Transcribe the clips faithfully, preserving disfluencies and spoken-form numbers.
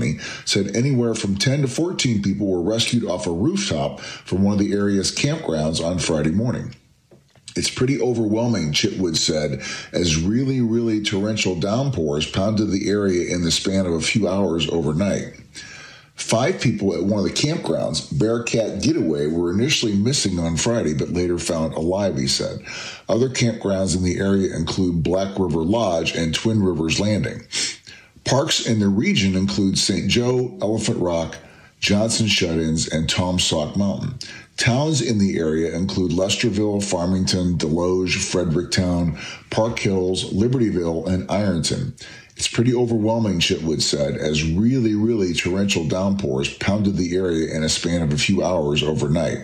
County said anywhere from ten to fourteen people were rescued off a rooftop from one of the area's campgrounds on Friday morning. It's pretty overwhelming, Chitwood said, as really, really torrential downpours pounded the area in the span of a few hours overnight. Five people at one of the campgrounds, Bearcat Getaway, were initially missing on Friday, but later found alive, he said. Other campgrounds in the area include Black River Lodge and Twin Rivers Landing. Parks in the region include Saint Joe, Elephant Rock, Johnson Shut-ins, and Tom Sauk Mountain. Towns in the area include Lesterville, Farmington, Deloge, Fredericktown, Park Hills, Libertyville, and Ironton. It's pretty overwhelming, Chitwood said, as really, really torrential downpours pounded the area in a span of a few hours overnight.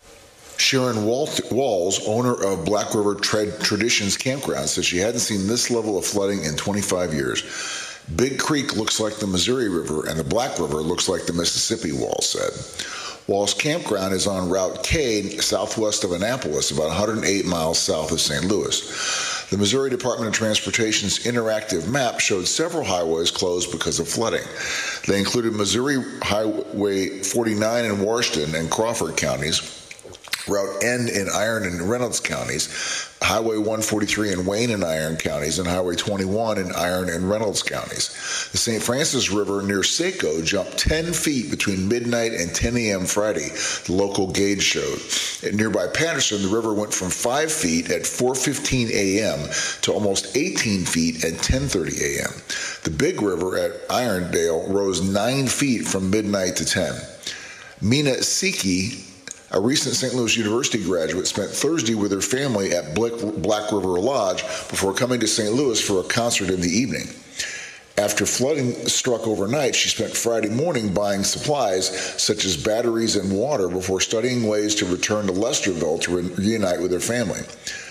Sharon Walls, owner of Black River Trad- Traditions Campground, says she hadn't seen this level of flooding in twenty-five years. Big Creek looks like the Missouri River, and the Black River looks like the Mississippi, Walls said. Walls Campground is on Route K, southwest of Annapolis, about one hundred eight miles south of Saint Louis. The Missouri Department of Transportation's interactive map showed several highways closed because of flooding. They included Missouri Highway forty-nine in Washington and Crawford counties, Route N in Iron and Reynolds counties, Highway one forty-three in Wayne and Iron counties, and Highway twenty-one in Iron and Reynolds counties. The Saint Francis River near Saco jumped ten feet between midnight and ten a.m. Friday, the local gauge showed. At nearby Patterson, the river went from five feet at four fifteen a.m. to almost eighteen feet at ten thirty a.m. The Big River at Irondale rose nine feet from midnight to ten. Mina Siki, a recent Saint Louis University graduate, spent Thursday with her family at Black River Lodge before coming to Saint Louis for a concert in the evening. After flooding struck overnight, she spent Friday morning buying supplies such as batteries and water before studying ways to return to Lesterville to reunite with her family.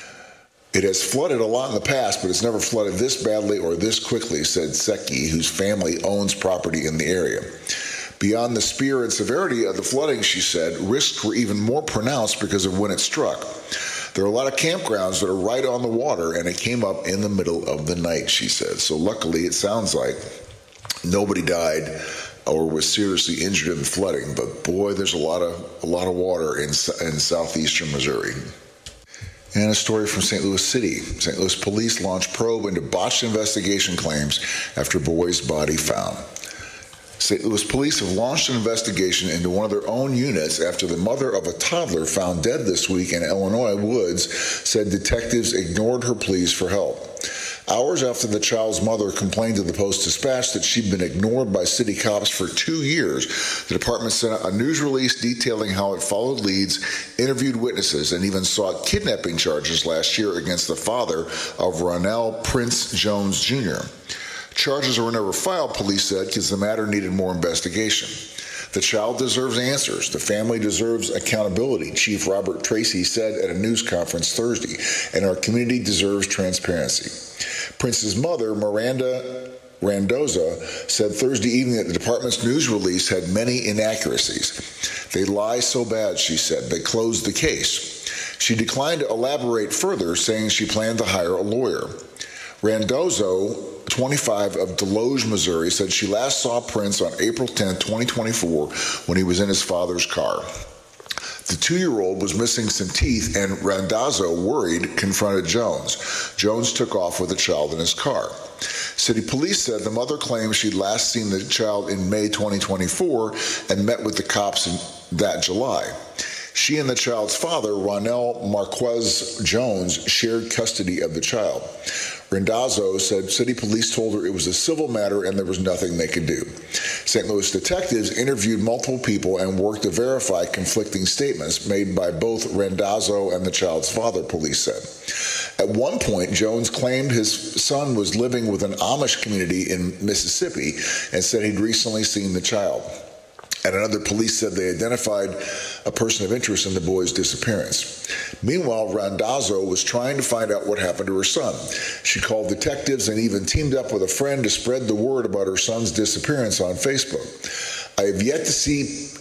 It has flooded a lot in the past, but it's never flooded this badly or this quickly, said Secchi, whose family owns property in the area. Beyond the spear and severity of the flooding, she said, risks were even more pronounced because of when it struck. There are a lot of campgrounds that are right on the water, and it came up in the middle of the night, she said. So luckily, it sounds like nobody died or was seriously injured in the flooding. But boy, there's a lot of a lot of water in, in southeastern Missouri. And a story from Saint Louis City. Saint Louis police launched probe into botched investigation claims after boy's body found. Saint Louis police have launched an investigation into one of their own units after the mother of a toddler found dead this week in Illinois woods said detectives ignored her pleas for help. Hours after the child's mother complained to the Post-Dispatch that she'd been ignored by city cops for two years, the department sent out a news release detailing how it followed leads, interviewed witnesses, and even sought kidnapping charges last year against the father of Ronell Prince Jones Junior Charges were never filed, police said, because the matter needed more investigation. The child deserves answers. The family deserves accountability, Chief Robert Tracy said at a news conference Thursday, and our community deserves transparency. Prince's mother, Miranda Randoza, said Thursday evening that the department's news release had many inaccuracies. They lie so bad, she said. They closed the case. She declined to elaborate further, saying she planned to hire a lawyer. Randozo, twenty-five, of Deloge, Missouri, said she last saw Prince on April tenth, twenty twenty-four, when he was in his father's car. The two-year-old was missing some teeth, and Randazzo, worried, confronted Jones. Jones took off with the child in his car. City police said the mother claimed she'd last seen the child in May twenty twenty-four and met with the cops in that July. She and the child's father, Ronell Marquez Jones, shared custody of the child. Randazzo said city police told her it was a civil matter and there was nothing they could do. Saint Louis detectives interviewed multiple people and worked to verify conflicting statements made by both Randazzo and the child's father, police said. At one point, Jones claimed his son was living with an Amish community in Mississippi and said he'd recently seen the child. At another, police said they identified a person of interest in the boy's disappearance. Meanwhile, Randazzo was trying to find out what happened to her son. She called detectives and even teamed up with a friend to spread the word about her son's disappearance on Facebook. I have yet to see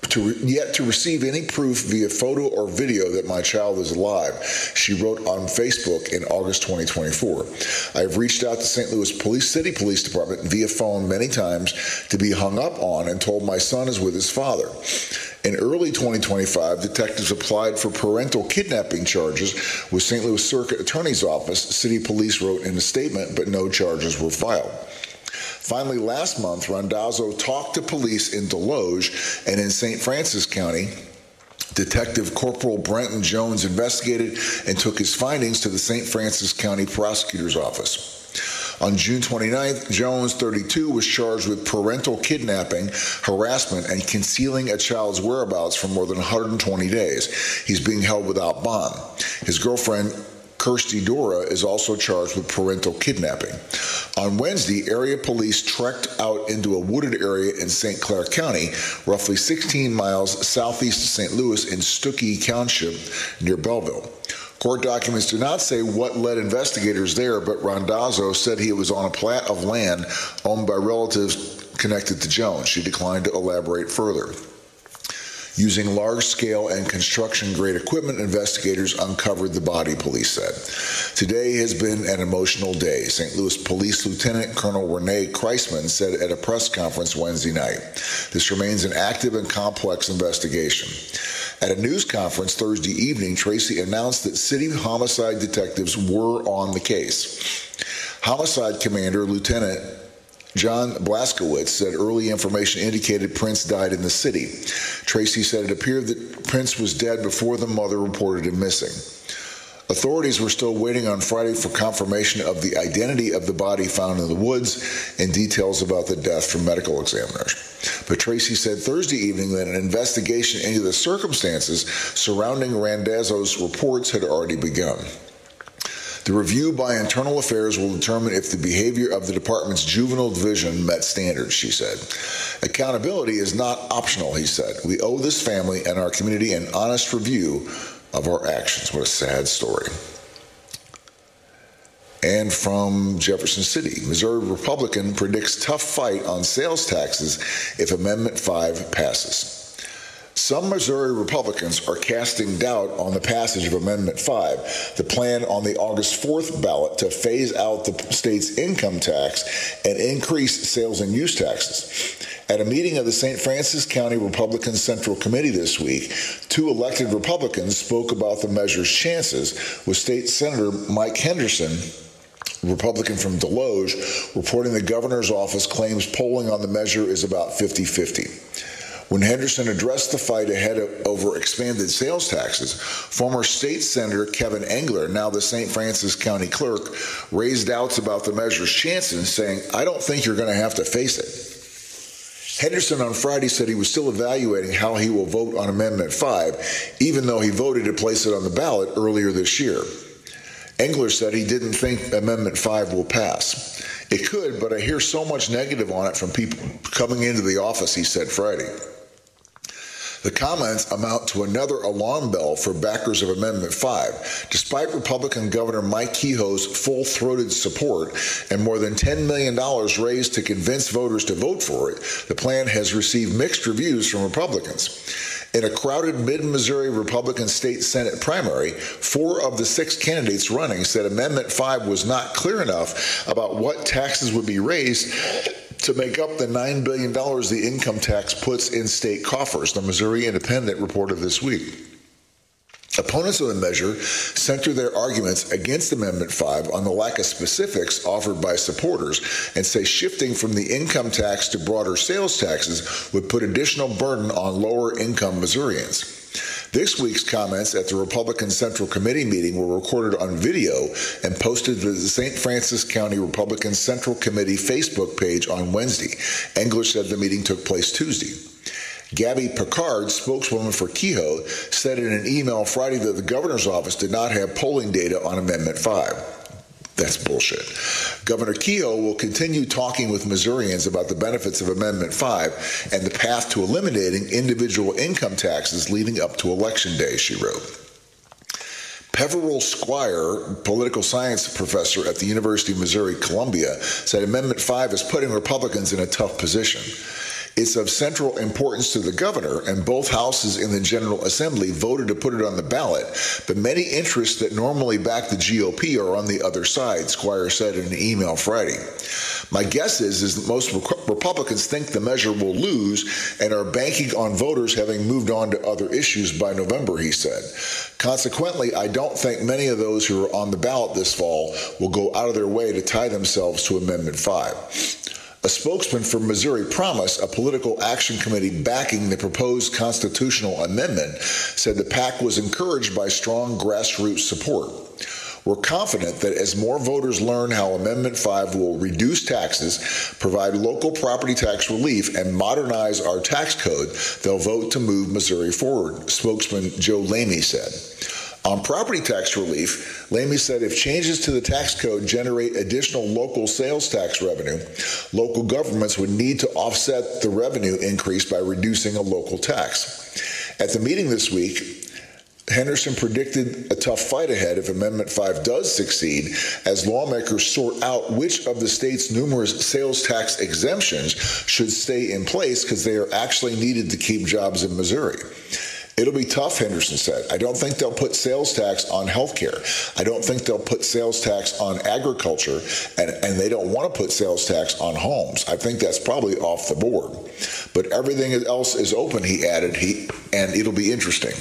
to re- yet to receive any proof via photo or video that my child is alive, she wrote on Facebook in August twenty twenty-four. I have reached out to Saint Louis Police City Police Department via phone many times to be hung up on and told my son is with his father. In early twenty twenty-five, detectives applied for parental kidnapping charges with Saint Louis Circuit Attorney's Office, City Police wrote in a statement, but no charges were filed. Finally, last month, Randazzo talked to police in Deloge and in Saint Francis County. Detective Corporal Brenton Jones investigated and took his findings to the Saint Francis County Prosecutor's Office. On June twenty-ninth, Jones, thirty-two, was charged with parental kidnapping, harassment, and concealing a child's whereabouts for more than one hundred twenty days. He's being held without bond. His girlfriend, Kirsty Dora, is also charged with parental kidnapping. On Wednesday, area police trekked out into a wooded area in Saint Clair County, roughly sixteen miles southeast of Saint Louis in Stuckey Township near Belleville. Court documents do not say what led investigators there, but Randazzo said he was on a plat of land owned by relatives connected to Jones. She declined to elaborate further. Using large-scale and construction-grade equipment, investigators uncovered the body, police said. Today has been an emotional day, Saint Louis Police Lieutenant Colonel Renee Kreisman said at a press conference Wednesday night. This remains an active and complex investigation. At a news conference Thursday evening, Tracy announced that city homicide detectives were on the case. Homicide Commander Lieutenant John Blaskowitz said early information indicated Prince died in the city. Tracy said it appeared that Prince was dead before the mother reported him missing. Authorities were still waiting on Friday for confirmation of the identity of the body found in the woods and details about the death from medical examiners. But Tracy said Thursday evening that an investigation into the circumstances surrounding Randazzo's reports had already begun. The review by Internal Affairs will determine if the behavior of the department's juvenile division met standards, she said. Accountability is not optional, he said. We owe this family and our community an honest review of our actions. What a sad story. And from Jefferson City, Missouri Republican predicts tough fight on sales taxes if Amendment five passes. Some Missouri Republicans are casting doubt on the passage of Amendment five, the plan on the August fourth ballot to phase out the state's income tax and increase sales and use taxes. At a meeting of the Saint Francis County Republican Central Committee this week, two elected Republicans spoke about the measure's chances, with State Senator Mike Henderson, Republican from Deloge, reporting the governor's office claims polling on the measure is about fifty-fifty. When Henderson addressed the fight ahead of, over expanded sales taxes, former state senator Kevin Engler, now the Saint Francis County clerk, raised doubts about the measure's chances, saying, "I don't think you're going to have to face it." Henderson on Friday said he was still evaluating how he will vote on Amendment five, even though he voted to place it on the ballot earlier this year. Engler said he didn't think Amendment five will pass. It could, but I hear so much negative on it from people coming into the office, he said Friday. The comments amount to another alarm bell for backers of Amendment five. Despite Republican Governor Mike Kehoe's full-throated support and more than ten million dollars raised to convince voters to vote for it, the plan has received mixed reviews from Republicans. In a crowded mid-Missouri Republican state Senate primary, four of the six candidates running said Amendment five was not clear enough about what taxes would be raised to make up the nine billion dollars the income tax puts in state coffers, the Missouri Independent reported this week. Opponents of the measure center their arguments against Amendment five on the lack of specifics offered by supporters and say shifting from the income tax to broader sales taxes would put additional burden on lower-income Missourians. This week's comments at the Republican Central Committee meeting were recorded on video and posted to the Saint Francis County Republican Central Committee Facebook page on Wednesday. Engler said the meeting took place Tuesday. Gabby Picard, spokeswoman for Kehoe, said in an email Friday that the governor's office did not have polling data on Amendment five. That's bullshit. Governor Kehoe will continue talking with Missourians about the benefits of Amendment five and the path to eliminating individual income taxes leading up to Election Day, she wrote. Peveril Squire, political science professor at the University of Missouri-Columbia, said Amendment five is putting Republicans in a tough position. It's of central importance to the governor, and both houses in the General Assembly voted to put it on the ballot, but many interests that normally back the G O P are on the other side, Squire said in an email Friday. My guess is, is that most Republicans think the measure will lose and are banking on voters having moved on to other issues by November, he said. Consequently, I don't think many of those who are on the ballot this fall will go out of their way to tie themselves to Amendment five. A spokesman for Missouri Promise, a political action committee backing the proposed constitutional amendment, said the PAC was encouraged by strong grassroots support. We're confident that as more voters learn how Amendment five will reduce taxes, provide local property tax relief, and modernize our tax code, they'll vote to move Missouri forward, spokesman Joe Lamey said. On property tax relief, Lamey said if changes to the tax code generate additional local sales tax revenue, local governments would need to offset the revenue increase by reducing a local tax. At the meeting this week, Henderson predicted a tough fight ahead if Amendment five does succeed, as lawmakers sort out which of the state's numerous sales tax exemptions should stay in place because they are actually needed to keep jobs in Missouri. It'll be tough, Henderson said. I don't think they'll put sales tax on health care. I don't think they'll put sales tax on agriculture, and, and they don't want to put sales tax on homes. I think that's probably off the board. But everything else is open, he added, he, and it'll be interesting.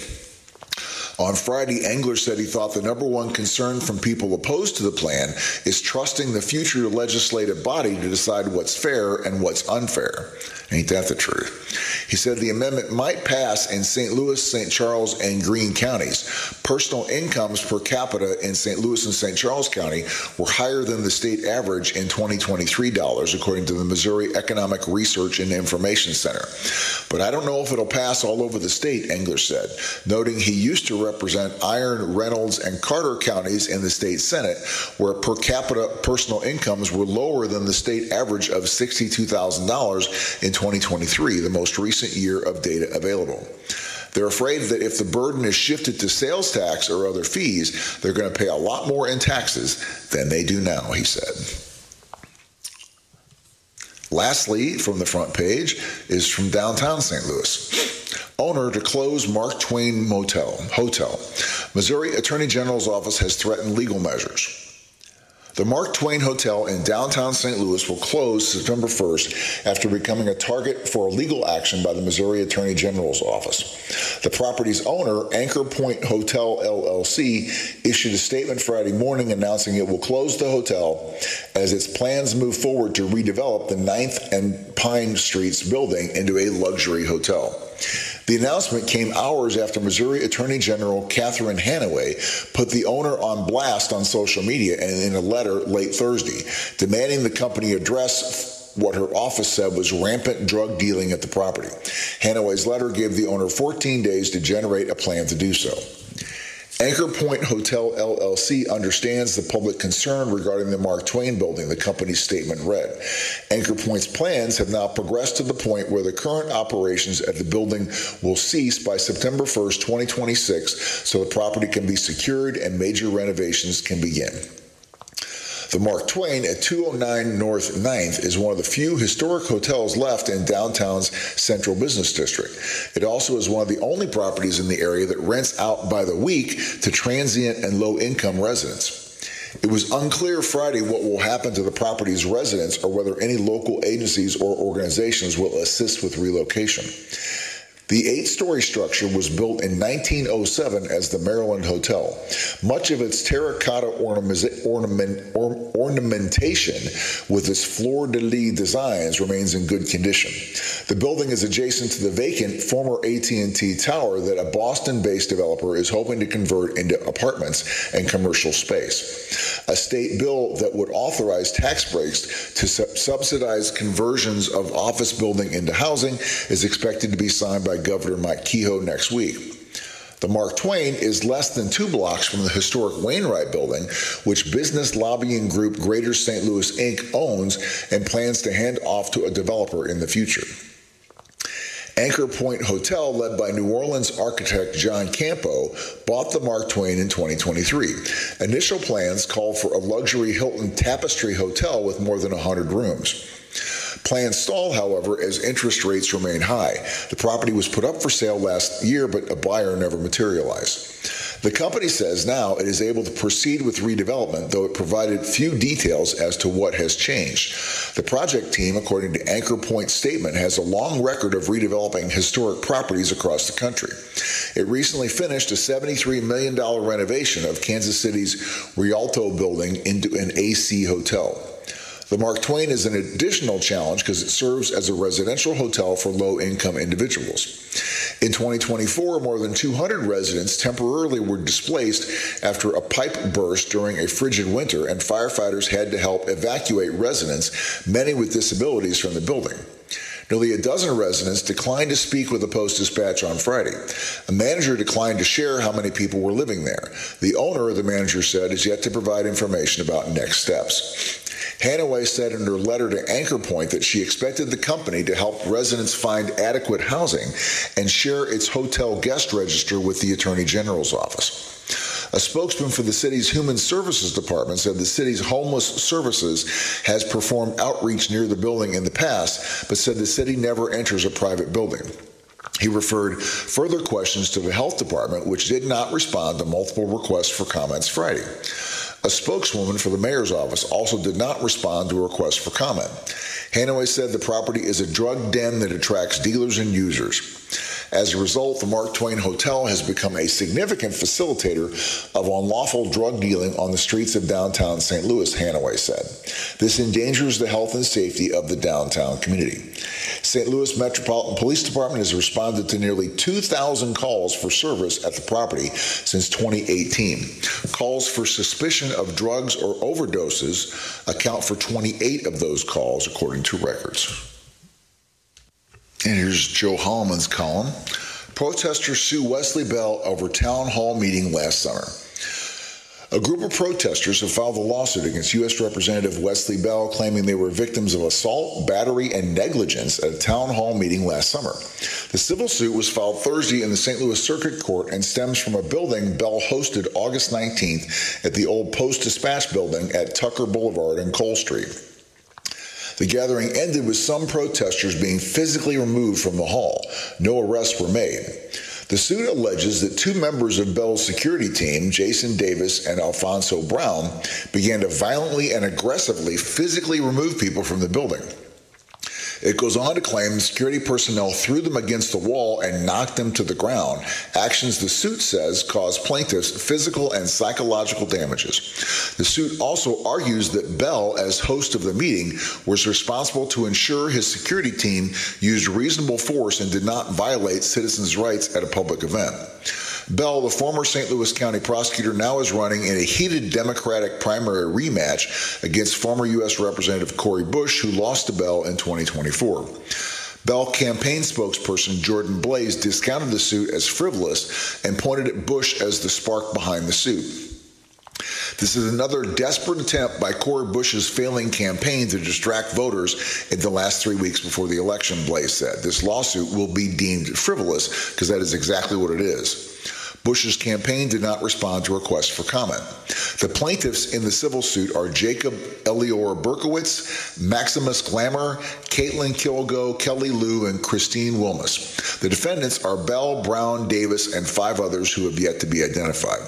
On Friday, Engler said he thought the number one concern from people opposed to the plan is trusting the future legislative body to decide what's fair and what's unfair. Ain't that the truth? He said the amendment might pass in Saint Louis, Saint Charles, and Greene counties. Personal incomes per capita in Saint Louis and Saint Charles County were higher than the state average in twenty twenty-three dollars, according to the Missouri Economic Research and Information Center. But I don't know if it'll pass all over the state, Engler said, noting he used to represent Iron, Reynolds, and Carter counties in the state Senate, where per capita personal incomes were lower than the state average of sixty-two thousand dollars in twenty twenty-three, the most recent year of data available. They're afraid that if the burden is shifted to sales tax or other fees, they're going to pay a lot more in taxes than they do now, he said. Lastly, from the front page, is from downtown Saint Louis. Owner to close Mark Twain Motel, Hotel. Missouri Attorney General's office has threatened legal measures. The Mark Twain Hotel in downtown Saint Louis will close September first after becoming a target for legal action by the Missouri Attorney General's office. The property's owner, Anchor Point Hotel L L C, issued a statement Friday morning announcing it will close the hotel as its plans move forward to redevelop the ninth and Pine Streets building into a luxury hotel. The announcement came hours after Missouri Attorney General Catherine Hanaway put the owner on blast on social media and in a letter late Thursday, demanding the company address what her office said was rampant drug dealing at the property. Hanaway's letter gave the owner fourteen days to generate a plan to do so. Anchor Point Hotel L L C understands the public concern regarding the Mark Twain building, the company's statement read. Anchor Point's plans have now progressed to the point where the current operations at the building will cease by September first, twenty twenty-six, so the property can be secured and major renovations can begin. The Mark Twain at two oh nine North ninth is one of the few historic hotels left in downtown's central business district. It also is one of the only properties in the area that rents out by the week to transient and low-income residents. It was unclear Friday what will happen to the property's residents or whether any local agencies or organizations will assist with relocation. The eight-story structure was built in nineteen oh seven as the Maryland Hotel. Much of its terracotta ornament, ornament, or, ornamentation with its fleur-de-lis designs remains in good condition. The building is adjacent to the vacant former A T and T tower that a Boston-based developer is hoping to convert into apartments and commercial space. A state bill that would authorize tax breaks to sub- subsidize conversions of office building into housing is expected to be signed by Governor Mike Kehoe next week. The Mark Twain is less than two blocks from the historic Wainwright building, which business lobbying group Greater Saint Louis Incorporated owns and plans to hand off to a developer in the future. Anchor Point Hotel, led by New Orleans architect John Campo, bought the Mark Twain in twenty twenty-three. Initial plans called for a luxury Hilton Tapestry hotel with more than one hundred rooms. Plans stall, however, as interest rates remain high. The property was put up for sale last year, but a buyer never materialized. The company says now it is able to proceed with redevelopment, though it provided few details as to what has changed. The project team, according to Anchor Point's statement, has a long record of redeveloping historic properties across the country. It recently finished a seventy-three million dollars renovation of Kansas City's Rialto building into an A C hotel. The Mark Twain is an additional challenge because it serves as a residential hotel for low-income individuals. In twenty twenty-four, more than two hundred residents temporarily were displaced after a pipe burst during a frigid winter, and firefighters had to help evacuate residents, many with disabilities, from the building. Nearly a dozen residents declined to speak with the Post-Dispatch on Friday. A manager declined to share how many people were living there. The owner, the manager said, is yet to provide information about next steps. Hanaway said in her letter to Anchor Point that she expected the company to help residents find adequate housing and share its hotel guest register with the Attorney General's office. A spokesman for the city's Human Services Department said the city's homeless services has performed outreach near the building in the past, but said the city never enters a private building. He referred further questions to the health department, which did not respond to multiple requests for comments Friday. A spokeswoman for the mayor's office also did not respond to a request for comment. Hanaway said the property is a drug den that attracts dealers and users. As a result, the Mark Twain Hotel has become a significant facilitator of unlawful drug dealing on the streets of downtown Saint Louis, Hanaway said. This endangers the health and safety of the downtown community. Saint Louis Metropolitan Police Department has responded to nearly two thousand calls for service at the property since twenty eighteen. Calls for suspicion of drugs or overdoses account for twenty-eight of those calls, according to records. And here's Joe Holloman's column. Protesters sue Wesley Bell over town hall meeting last summer. A group of protesters have filed a lawsuit against U S Representative Wesley Bell, claiming they were victims of assault, battery, and negligence at a town hall meeting last summer. The civil suit was filed Thursday in the Saint Louis Circuit Court and stems from a building Bell hosted August nineteenth at the old Post-Dispatch building at Tucker Boulevard and Cole Street. The gathering ended with some protesters being physically removed from the hall. No arrests were made. The suit alleges that two members of Bell's security team, Jason Davis and Alfonso Brown, began to violently and aggressively physically remove people from the building. It goes on to claim the security personnel threw them against the wall and knocked them to the ground, actions the suit says caused plaintiffs physical and psychological damages. The suit also argues that Bell, as host of the meeting, was responsible to ensure his security team used reasonable force and did not violate citizens' rights at a public event. Bell, the former Saint Louis County prosecutor, now is running in a heated Democratic primary rematch against former U S Representative Cori Bush, who lost to Bell in twenty twenty-four. Bell campaign spokesperson Jordan Blaze discounted the suit as frivolous and pointed at Bush as the spark behind the suit. This is another desperate attempt by Cori Bush's failing campaign to distract voters in the last three weeks before the election, Blaze said. This lawsuit will be deemed frivolous because that is exactly what it is. Bush's campaign did not respond to requests for comment. The plaintiffs in the civil suit are Jacob Elior Berkowitz, Maximus Glamour, Caitlin Kilgo, Kelly Lou, and Christine Wilmus. The defendants are Bell, Brown, Davis, and five others who have yet to be identified.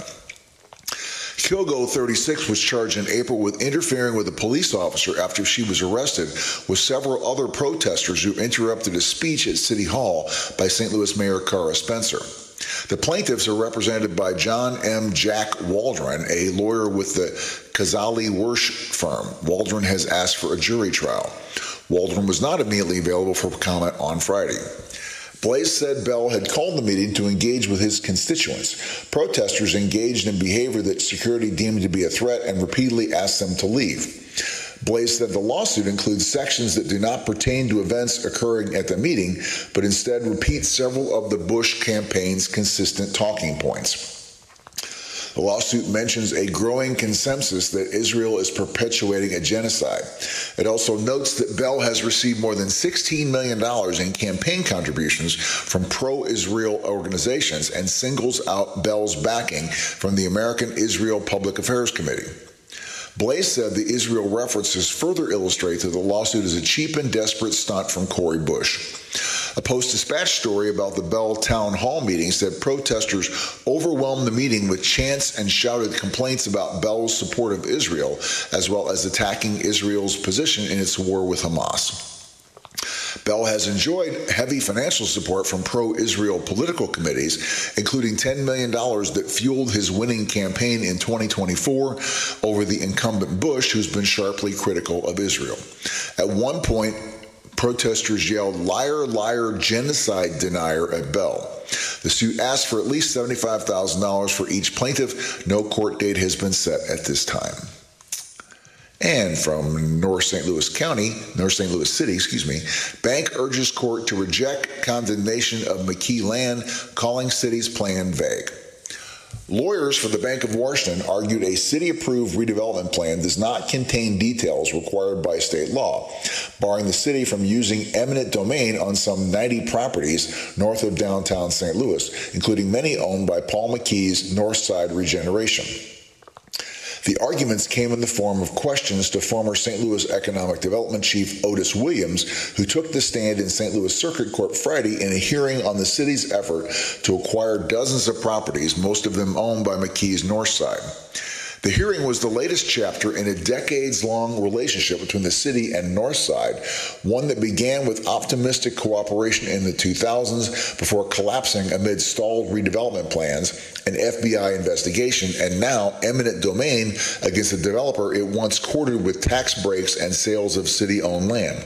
Kilgo, thirty-six, was charged in April with interfering with a police officer after she was arrested with several other protesters who interrupted a speech at City Hall by Saint Louis Mayor Cara Spencer. The plaintiffs are represented by John M. Jack Waldron, a lawyer with the Kazali Wersch firm. Waldron has asked for a jury trial. Waldron was not immediately available for comment on Friday. Blaze said Bell had called the meeting to engage with his constituents. Protesters engaged in behavior that security deemed to be a threat and repeatedly asked them to leave. Blaze said the lawsuit includes sections that do not pertain to events occurring at the meeting, but instead repeat several of the Bush campaign's consistent talking points. The lawsuit mentions a growing consensus that Israel is perpetuating a genocide. It also notes that Bell has received more than sixteen million dollars in campaign contributions from pro-Israel organizations and singles out Bell's backing from the American Israel Public Affairs Committee. Blaze said the Israel references further illustrate that the lawsuit is a cheap and desperate stunt from Cori Bush. A Post-Dispatch story about the Bell Town Hall meeting said protesters overwhelmed the meeting with chants and shouted complaints about Bell's support of Israel, as well as attacking Israel's position in its war with Hamas. Bell has enjoyed heavy financial support from pro-Israel political committees, including ten million dollars that fueled his winning campaign in twenty twenty-four over the incumbent Bush, who's been sharply critical of Israel. At one point, protesters yelled, "Liar, liar, genocide denier" at Bell. The suit asked for at least seventy-five thousand dollars for each plaintiff. No court date has been set at this time. And from North Saint Louis County, North Saint Louis City, excuse me, bank urges court to reject condemnation of McKee land, calling city's plan vague. Lawyers for the Bank of Washington argued a city-approved redevelopment plan does not contain details required by state law, barring the city from using eminent domain on some ninety properties north of downtown Saint Louis, including many owned by Paul McKee's Northside Regeneration. The arguments came in the form of questions to former Saint Louis Economic Development Chief Otis Williams, who took the stand in Saint Louis Circuit Court Friday in a hearing on the city's effort to acquire dozens of properties, most of them owned by McKee's Northside. The hearing was the latest chapter in a decades-long relationship between the city and Northside, one that began with optimistic cooperation in the two thousands before collapsing amid stalled redevelopment plans, an F B I investigation, and now eminent domain against a developer it once courted with tax breaks and sales of city-owned land.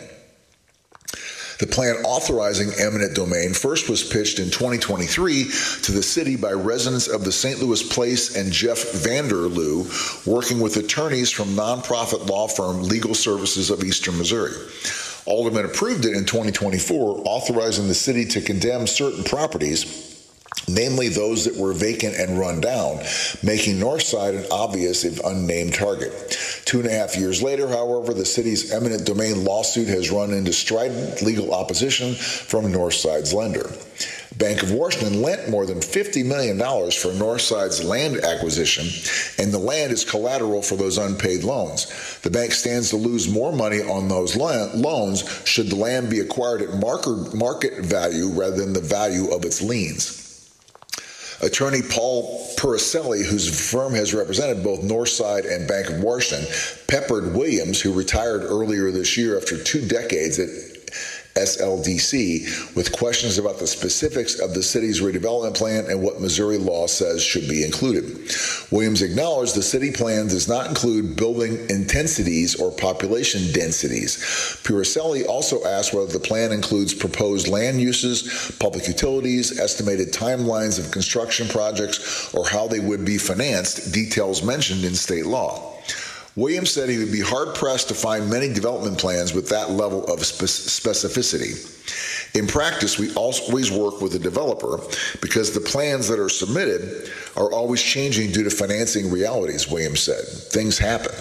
The plan authorizing eminent domain first was pitched in twenty twenty-three to the city by residents of the Saint Louis Place and Jeff Vanderloo, working with attorneys from nonprofit law firm Legal Services of Eastern Missouri. Aldermen approved it in twenty twenty-four, authorizing the city to condemn certain properties, namely those that were vacant and run down, making Northside an obvious if unnamed target. Two and a half years later, however, the city's eminent domain lawsuit has run into strident legal opposition from Northside's lender. Bank of Washington lent more than fifty million dollars for Northside's land acquisition, and the land is collateral for those unpaid loans. The bank stands to lose more money on those loans should the land be acquired at market value rather than the value of its liens. Attorney Paul Puricelli, whose firm has represented both Northside and Bank of Washington, peppered Williams, who retired earlier this year after two decades at S L D C, with questions about the specifics of the city's redevelopment plan and what Missouri law says should be included. Williams acknowledged the city plan does not include building intensities or population densities. Puricelli also asked whether the plan includes proposed land uses, public utilities, estimated timelines of construction projects, or how they would be financed, details mentioned in state law. Williams said he would be hard-pressed to find many development plans with that level of spe- specificity. In practice, we always work with the developer because the plans that are submitted are always changing due to financing realities, Williams said. Things happen.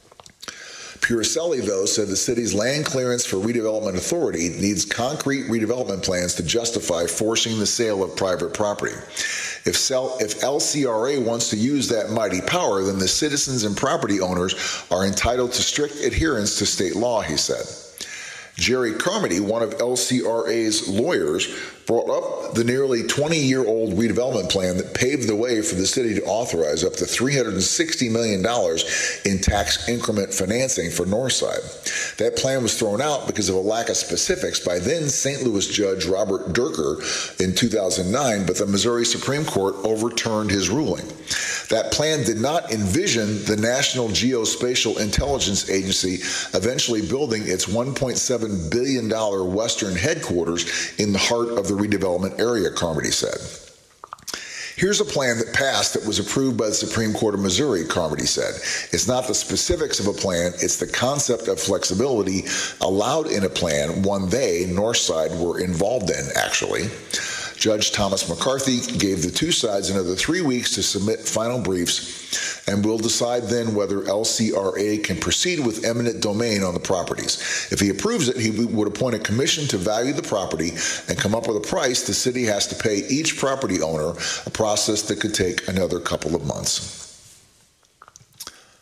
Puricelli, though, said the city's land clearance for redevelopment authority needs concrete redevelopment plans to justify forcing the sale of private property. If, sell, if L C R A wants to use that mighty power, then the citizens and property owners are entitled to strict adherence to state law, he said. Jerry Carmody, one of L C R A's lawyers, brought up the nearly twenty-year-old redevelopment plan that paved the way for the city to authorize up to three hundred sixty million dollars in tax increment financing for Northside. That plan was thrown out because of a lack of specifics by then Saint Louis Judge Robert Durker in two thousand nine, but the Missouri Supreme Court overturned his ruling. That plan did not envision the National Geospatial Intelligence Agency eventually building its one point seven billion dollars western headquarters in the heart of the redevelopment area, Carmody said. Here's a plan that passed that was approved by the Supreme Court of Missouri, Carmody said. It's not the specifics of a plan, it's the concept of flexibility allowed in a plan, one they, Northside, were involved in, actually. Judge Thomas McCarthy gave the two sides another three weeks to submit final briefs, and will decide then whether L C R A can proceed with eminent domain on the properties. If he approves it, he would appoint a commission to value the property and come up with a price the city has to pay each property owner, a process that could take another couple of months.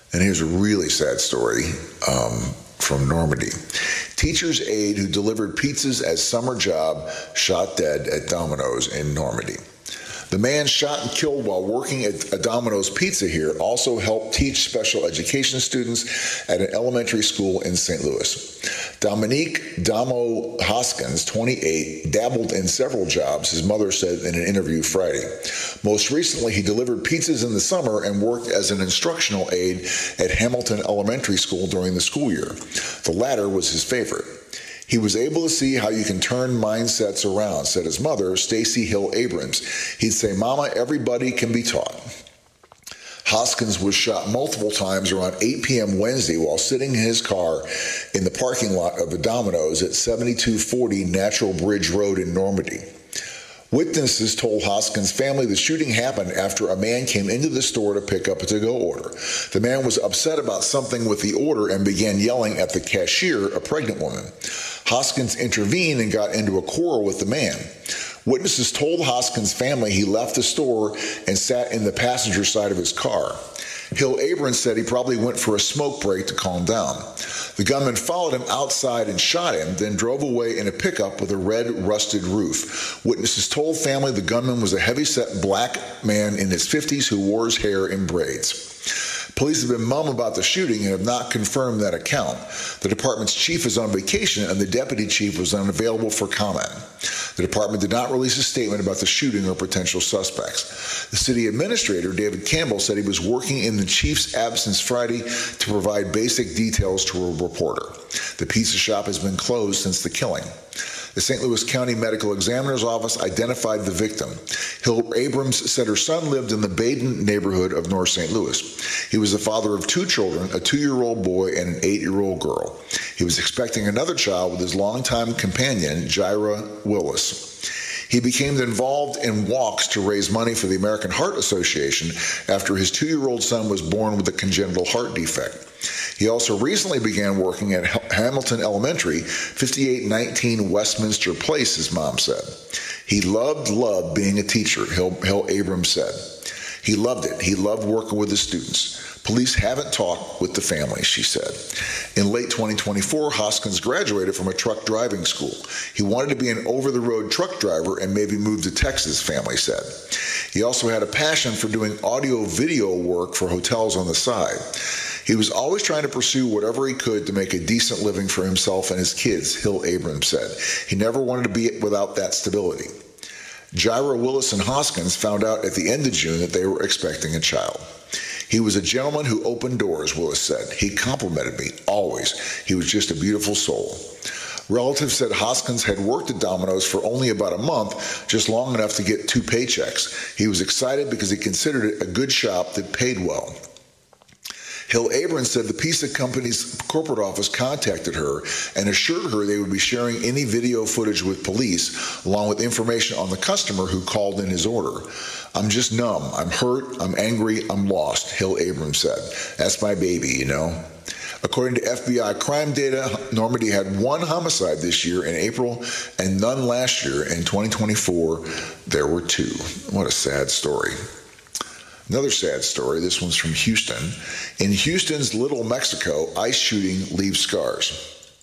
And here's a really sad story um, from Normandy. Teacher's aide who delivered pizzas as summer job shot dead at Domino's in Normandy. The man shot and killed while working at a Domino's Pizza here also helped teach special education students at an elementary school in Saint Louis. Dominique Damo Hoskins, twenty-eight, dabbled in several jobs, his mother said in an interview Friday. Most recently, he delivered pizzas in the summer and worked as an instructional aide at Hamilton Elementary School during the school year. The latter was his favorite. He was able to see how you can turn mindsets around, said his mother, Stacy Hill Abrams. He'd say, "Mama, everybody can be taught." Hoskins was shot multiple times around eight p.m. Wednesday while sitting in his car in the parking lot of the Domino's at seventy-two forty Natural Bridge Road in Normandy. Witnesses told Hoskins' family the shooting happened after a man came into the store to pick up a to-go order. The man was upset about something with the order and began yelling at the cashier, a pregnant woman. Hoskins intervened and got into a quarrel with the man. Witnesses told Hoskins' family he left the store and sat in the passenger side of his car. Hill Abrams said he probably went for a smoke break to calm down. The gunman followed him outside and shot him, then drove away in a pickup with a red, rusted roof. Witnesses told family the gunman was a heavy-set black man in his fifties who wore his hair in braids. Police have been mum about the shooting and have not confirmed that account. The department's chief is on vacation and the deputy chief was unavailable for comment. The department did not release a statement about the shooting or potential suspects. The city administrator, David Campbell, said he was working in the chief's absence Friday to provide basic details to a reporter. The pizza shop has been closed since the killing. The Saint Louis County Medical Examiner's Office identified the victim. Hill Abrams said her son lived in the Baden neighborhood of North Saint Louis. He was the father of two children, a two-year-old boy and an eight-year-old girl. He was expecting another child with his longtime companion, Jaira Willis. He became involved in walks to raise money for the American Heart Association after his two-year-old son was born with a congenital heart defect. He also recently began working at Hamilton Elementary, fifty-eight nineteen Westminster Place, his mom said. He loved, loved being a teacher, Hill, Hill Abrams said. He loved it. He loved working with the students. Police haven't talked with the family, she said. In late twenty twenty-four, Hoskins graduated from a truck driving school. He wanted to be an over-the-road truck driver and maybe move to Texas, family said. He also had a passion for doing audio-video work for hotels on the side. He was always trying to pursue whatever he could to make a decent living for himself and his kids, Hill Abrams said. He never wanted to be without that stability. Jaira Willis and Hoskins found out at the end of June that they were expecting a child. He was a gentleman who opened doors, Willis said. He complimented me, always. He was just a beautiful soul. Relatives said Hoskins had worked at Domino's for only about a month, just long enough to get two paychecks. He was excited because he considered it a good shop that paid well. Hill Abrams said the pizza company's corporate office contacted her and assured her they would be sharing any video footage with police, along with information on the customer who called in his order. "I'm just numb. I'm hurt. I'm angry. I'm lost," Hill Abrams said. "That's my baby, you know." According to F B I crime data, Normandy had one homicide this year in April and none last year. In twenty twenty-four, there were two. What a sad story. Another sad story, this one's from Houston. In Houston's Little Mexico, ICE shooting leaves scars.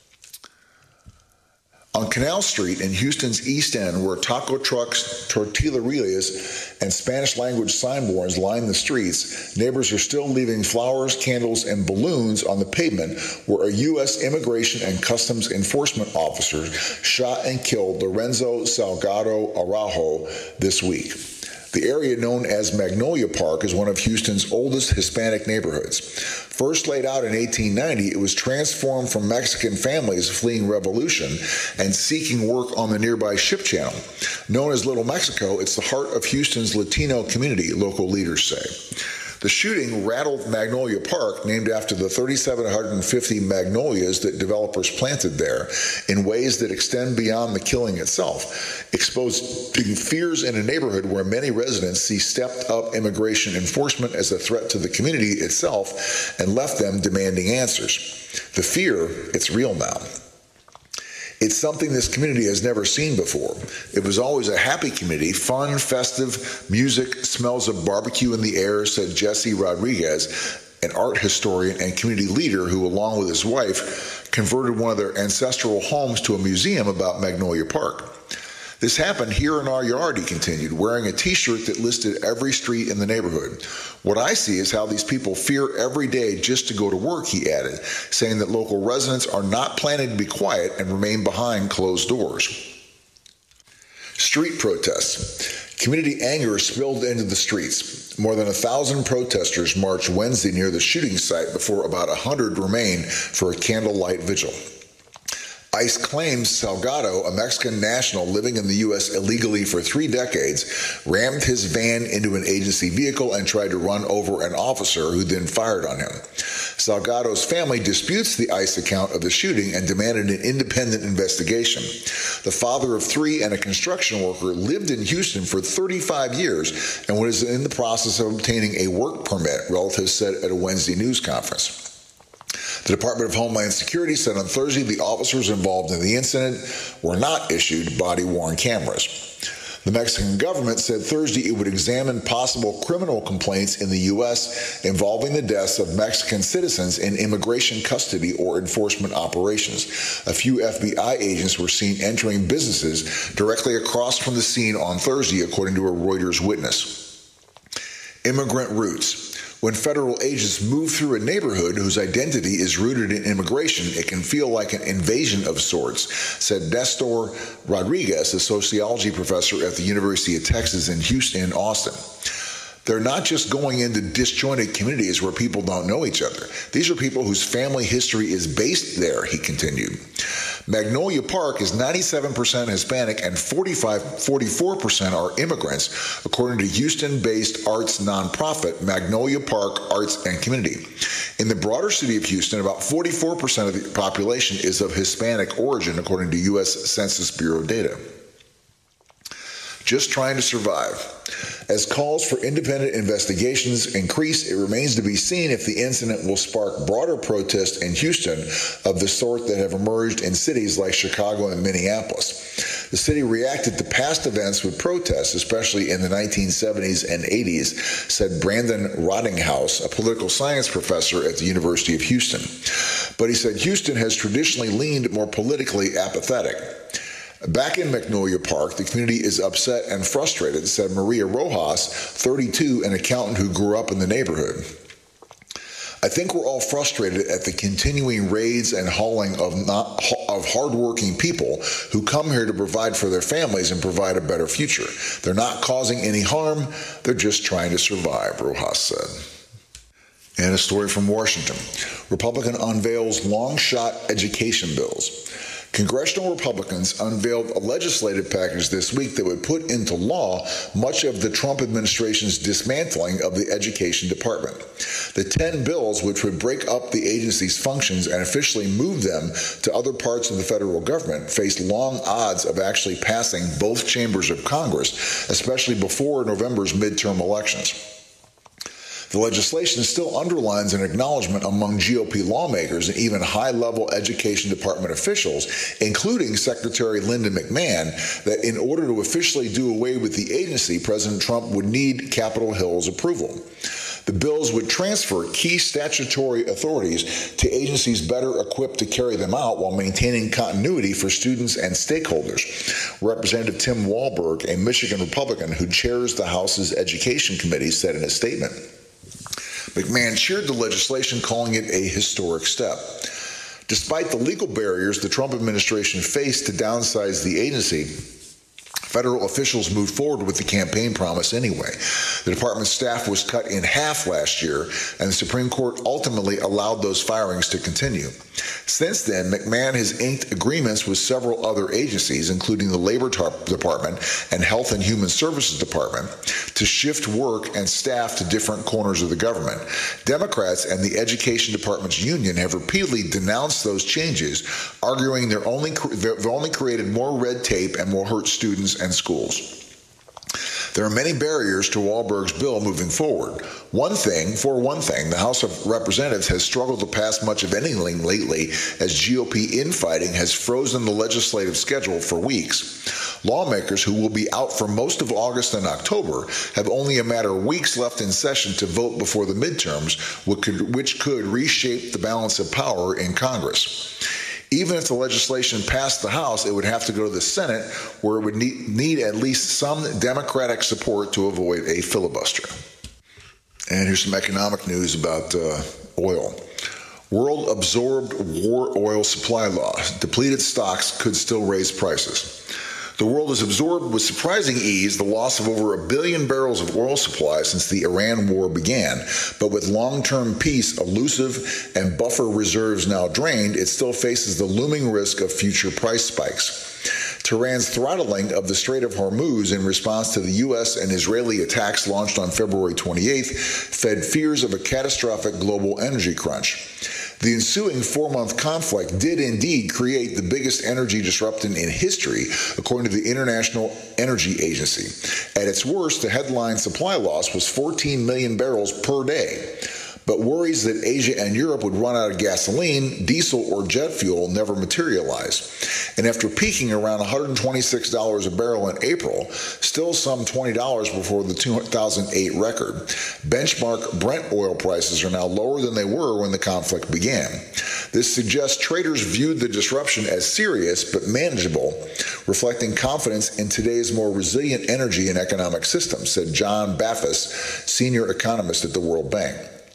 On Canal Street in Houston's East End, where taco trucks, tortillerias, and Spanish-language signboards line the streets, neighbors are still leaving flowers, candles, and balloons on the pavement where a U S Immigration and Customs Enforcement officer shot and killed Lorenzo Salgado Araujo this week. The area known as Magnolia Park is one of Houston's oldest Hispanic neighborhoods. First laid out in eighteen ninety, it was transformed from Mexican families fleeing revolution and seeking work on the nearby ship channel. Known as Little Mexico, it's the heart of Houston's Latino community, local leaders say. The shooting rattled Magnolia Park, named after the three thousand seven hundred fifty magnolias that developers planted there, in ways that extend beyond the killing itself, exposing fears in a neighborhood where many residents see stepped-up immigration enforcement as a threat to the community itself and left them demanding answers. The fear, it's real now. It's something this community has never seen before. It was always a happy community, fun, festive, music, smells of barbecue in the air, said Jesse Rodriguez, an art historian and community leader who, along with his wife, converted one of their ancestral homes to a museum about Magnolia Park. This happened here in our yard, he continued, wearing a t-shirt that listed every street in the neighborhood. What I see is how these people fear every day just to go to work, he added, saying that local residents are not planning to be quiet and remain behind closed doors. Street protests. Community anger spilled into the streets. More than a thousand protesters marched Wednesday near the shooting site before about a hundred remained for a candlelight vigil. ICE claims Salgado, a Mexican national living in the U S illegally for three decades, rammed his van into an agency vehicle and tried to run over an officer who then fired on him. Salgado's family disputes the ICE account of the shooting and demanded an independent investigation. The father of three and a construction worker lived in Houston for thirty-five years and was in the process of obtaining a work permit, relatives said at a Wednesday news conference. The Department of Homeland Security said on Thursday the officers involved in the incident were not issued body-worn cameras. The Mexican government said Thursday it would examine possible criminal complaints in the U S involving the deaths of Mexican citizens in immigration custody or enforcement operations. A few F B I agents were seen entering businesses directly across from the scene on Thursday, according to a Reuters witness. Immigrant roots. When federal agents move through a neighborhood whose identity is rooted in immigration, it can feel like an invasion of sorts, said Nestor Rodriguez, a sociology professor at the University of Texas in Houston and Austin. They're not just going into disjointed communities where people don't know each other. These are people whose family history is based there, he continued. Magnolia Park is ninety-seven percent Hispanic and forty-five, forty-four percent are immigrants, according to Houston-based arts nonprofit Magnolia Park Arts and Community. In the broader city of Houston, about forty-four percent of the population is of Hispanic origin, according to U S Census Bureau data. Just trying to survive. As calls for independent investigations increase, it remains to be seen if the incident will spark broader protests in Houston of the sort that have emerged in cities like Chicago and Minneapolis. The city reacted to past events with protests, especially in the nineteen seventies and eighties, said Brandon Rottinghouse, a political science professor at the University of Houston. But he said Houston has traditionally leaned more politically apathetic. Back in Magnolia Park, the community is upset and frustrated, said Maria Rojas, thirty-two, an accountant who grew up in the neighborhood. I think we're all frustrated at the continuing raids and hauling of not, of hardworking people who come here to provide for their families and provide a better future. They're not causing any harm, they're just trying to survive, Rojas said. And a story from Washington. Republican unveils long-shot education bills. Congressional Republicans unveiled a legislative package this week that would put into law much of the Trump administration's dismantling of the Education Department. The ten bills, which would break up the agency's functions and officially move them to other parts of the federal government, face long odds of actually passing both chambers of Congress, especially before November's midterm elections. The legislation still underlines an acknowledgement among G O P lawmakers and even high-level Education Department officials, including Secretary Linda McMahon, that in order to officially do away with the agency, President Trump would need Capitol Hill's approval. The bills would transfer key statutory authorities to agencies better equipped to carry them out while maintaining continuity for students and stakeholders. Representative Tim Walberg, a Michigan Republican who chairs the House's Education Committee, said in a statement. McMahon cheered the legislation, calling it a historic step. Despite the legal barriers the Trump administration faced to downsize the agency, federal officials moved forward with the campaign promise anyway. The department's staff was cut in half last year, and the Supreme Court ultimately allowed those firings to continue. Since then, McMahon has inked agreements with several other agencies, including the Labor Department and Health and Human Services Department, to shift work and staff to different corners of the government. Democrats and the Education Department's union have repeatedly denounced those changes, arguing they're only, they've only created more red tape and will hurt students and schools. There are many barriers to Wahlberg's bill moving forward. One thing, for one thing, the House of Representatives has struggled to pass much of anything lately as G O P infighting has frozen the legislative schedule for weeks. Lawmakers who will be out for most of August and October have only a matter of weeks left in session to vote before the midterms, which could, which could reshape the balance of power in Congress. Even if the legislation passed the House, it would have to go to the Senate, where it would need, need at least some Democratic support to avoid a filibuster. And here's some economic news about uh, oil. World absorbed war oil supply loss. Depleted stocks could still raise prices. The world has absorbed with surprising ease the loss of over a billion barrels of oil supply since the Iran war began, but with long-term peace elusive and buffer reserves now drained, it still faces the looming risk of future price spikes. Tehran's throttling of the Strait of Hormuz in response to the U S and Israeli attacks launched on February twenty-eighth fed fears of a catastrophic global energy crunch. The ensuing four-month conflict did indeed create the biggest energy disruption in history, according to the International Energy Agency. At its worst, the headline supply loss was fourteen million barrels per day. But worries that Asia and Europe would run out of gasoline, diesel, or jet fuel never materialized. And after peaking around one hundred twenty-six dollars a barrel in April, still some twenty dollars before the two thousand eight record, benchmark Brent oil prices are now lower than they were when the conflict began. This suggests traders viewed the disruption as serious but manageable, reflecting confidence in today's more resilient energy and economic system, said John Bafus, senior economist at the World Bank.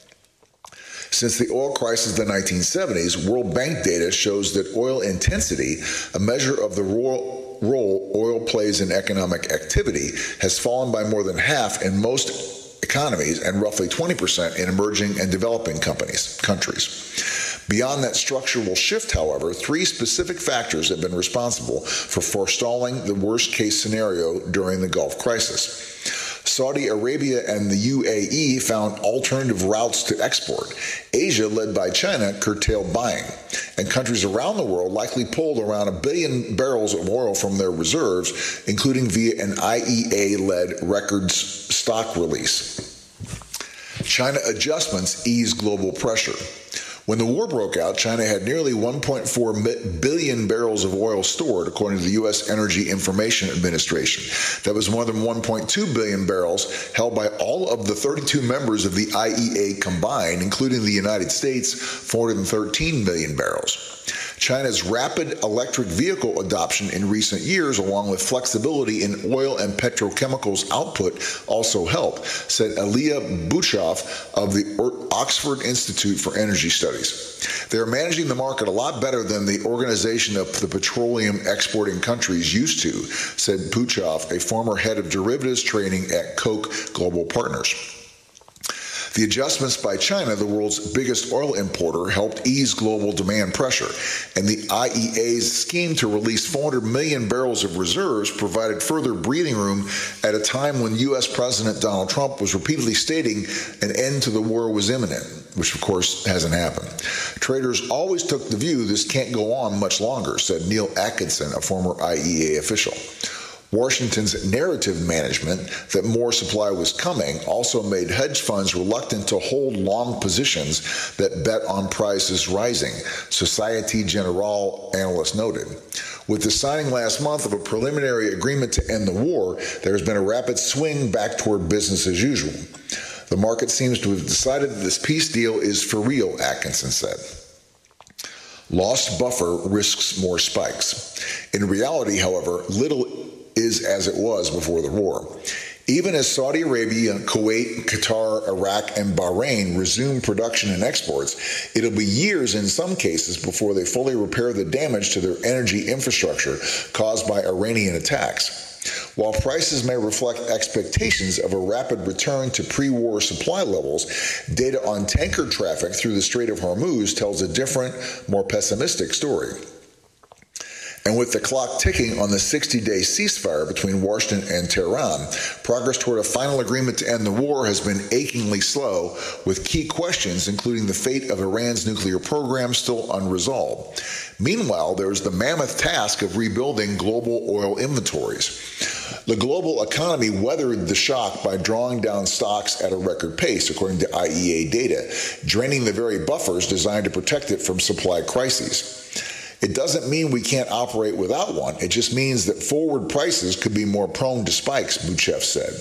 Since the oil crisis of the nineteen seventies, World Bank data shows that oil intensity, a measure of the role oil plays in economic activity, has fallen by more than half in most economies and roughly twenty percent in emerging and developing companies, countries. Beyond that structural shift, however, three specific factors have been responsible for forestalling the worst-case scenario during the Gulf crisis. Saudi Arabia and the U A E found alternative routes to export. Asia, led by China, curtailed buying. And countries around the world likely pulled around a billion barrels of oil from their reserves, including via an I E A-led records stock release. China adjustments ease global pressure. When the war broke out, China had nearly one point four billion barrels of oil stored, according to the U S Energy Information Administration. That was more than one point two billion barrels held by all of the thirty-two members of the I E A combined, including the United States, four hundred thirteen million barrels. China's rapid electric vehicle adoption in recent years, along with flexibility in oil and petrochemicals output, also helped, said Aliyah Buchoff of the Oxford Institute for Energy Studies. They are managing the market a lot better than the Organization of the Petroleum Exporting Countries used to, said Buchoff, a former head of derivatives trading at Koch Global Partners. The adjustments by China, the world's biggest oil importer, helped ease global demand pressure, and the I E A's scheme to release four hundred million barrels of reserves provided further breathing room at a time when U S President Donald Trump was repeatedly stating an end to the war was imminent, which of course hasn't happened. Traders always took the view this can't go on much longer, said Neil Atkinson, a former I E A official. Washington's narrative management that more supply was coming also made hedge funds reluctant to hold long positions that bet on prices rising, Societe Generale analysts noted. With the signing last month of a preliminary agreement to end the war, there has been a rapid swing back toward business as usual. The market seems to have decided that this peace deal is for real, Atkinson said. Lost buffer risks more spikes. In reality, however, little is as it was before the war. Even as Saudi Arabia, Kuwait, Qatar, Iraq, and Bahrain resume production and exports, it'll be years in some cases before they fully repair the damage to their energy infrastructure caused by Iranian attacks. While prices may reflect expectations of a rapid return to pre-war supply levels, data on tanker traffic through the Strait of Hormuz tells a different, more pessimistic story. And with the clock ticking on the sixty-day ceasefire between Washington and Tehran, progress toward a final agreement to end the war has been achingly slow, with key questions including the fate of Iran's nuclear program still unresolved. Meanwhile, there is the mammoth task of rebuilding global oil inventories. The global economy weathered the shock by drawing down stocks at a record pace, according to I E A data, draining the very buffers designed to protect it from supply crises. It doesn't mean we can't operate without one. It just means that forward prices could be more prone to spikes, Buchev said.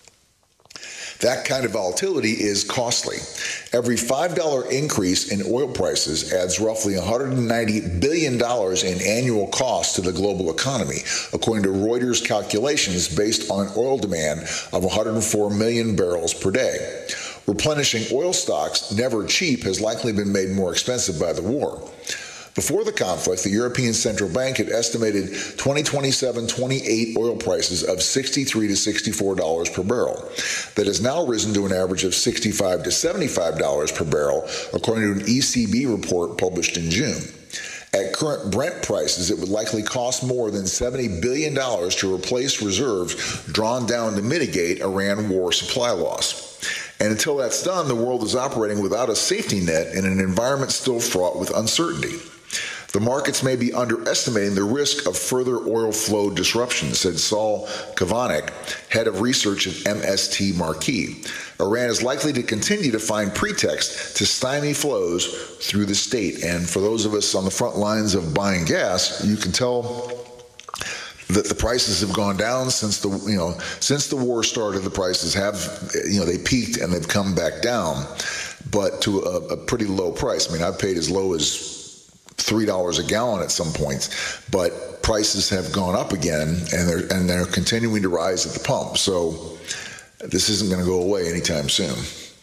That kind of volatility is costly. Every five dollars increase in oil prices adds roughly one hundred ninety billion dollars in annual cost to the global economy, according to Reuters calculations based on oil demand of one hundred four million barrels per day. Replenishing oil stocks, never cheap, has likely been made more expensive by the war. Before the conflict, the European Central Bank had estimated twenty twenty-seven twenty-eight oil prices of sixty-three to sixty-four dollars per barrel. That has now risen to an average of sixty-five to seventy-five dollars per barrel, according to an E C B report published in June. At current Brent prices, it would likely cost more than seventy billion dollars to replace reserves drawn down to mitigate Iran war supply loss. And until that's done, the world is operating without a safety net in an environment still fraught with uncertainty. The markets may be underestimating the risk of further oil flow disruption, said Saul Kavanek, head of research at M S T Marquee. Iran is likely to continue to find pretext to stymie flows through the state. And for those of us on the front lines of buying gas, you can tell that the prices have gone down since the you know since the war started. The prices have you know they peaked and they've come back down, but to a, a pretty low price. I mean, I've paid as low as three dollars a gallon at some points, but prices have gone up again, and they're and they're continuing to rise at the pump. So this isn't going to go away anytime soon.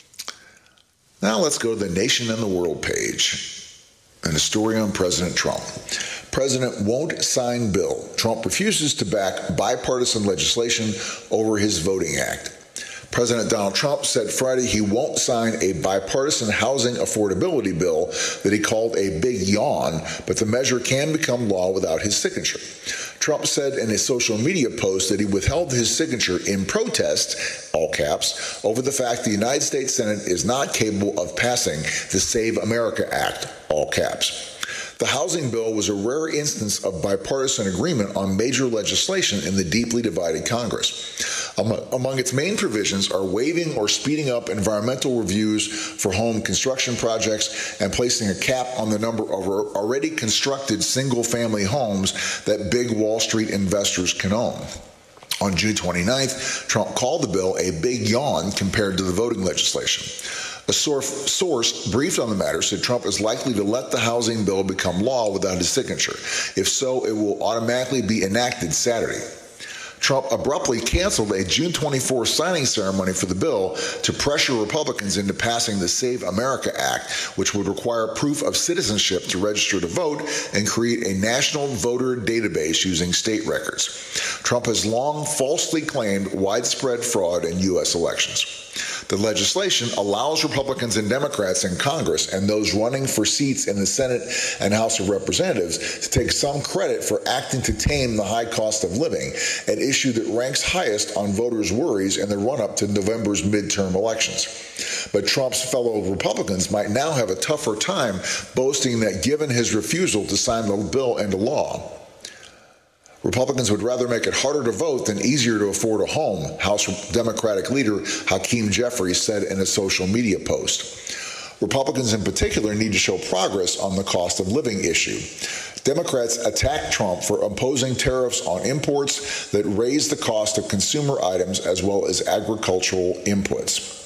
Now let's go to the Nation and the World page and a story on President Trump. President won't sign bill. Trump refuses to back bipartisan legislation over his voting act. President Donald Trump said Friday he won't sign a bipartisan housing affordability bill that he called a big yawn, but the measure can become law without his signature. Trump said in a social media post that he withheld his signature in protest, all caps, over the fact the United States Senate is not capable of passing the Save America Act, all caps. The housing bill was a rare instance of bipartisan agreement on major legislation in the deeply divided Congress. Among its main provisions are waiving or speeding up environmental reviews for home construction projects and placing a cap on the number of already constructed single-family homes that big Wall Street investors can own. On June twenty-ninth, Trump called the bill a big yawn compared to the voting legislation. A source briefed on the matter said Trump is likely to let the housing bill become law without his signature. If so, it will automatically be enacted Saturday. Trump abruptly canceled a June twenty-fourth signing ceremony for the bill to pressure Republicans into passing the Save America Act, which would require proof of citizenship to register to vote and create a national voter database using state records. Trump has long falsely claimed widespread fraud in U S elections. The legislation allows Republicans and Democrats in Congress and those running for seats in the Senate and House of Representatives to take some credit for acting to tame the high cost of living, an issue that ranks highest on voters' worries in the run-up to November's midterm elections. But Trump's fellow Republicans might now have a tougher time boasting that given his refusal to sign the bill into law, Republicans would rather make it harder to vote than easier to afford a home, House Democratic leader Hakeem Jeffries said in a social media post. Republicans in particular need to show progress on the cost of living issue. Democrats attacked Trump for imposing tariffs on imports that raise the cost of consumer items as well as agricultural inputs.